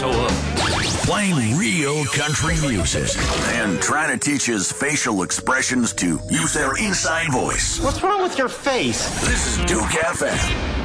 toe up. Playing real country music and trying to teach his facial expressions to use their inside voice. What's wrong with your face? This is Duke FM.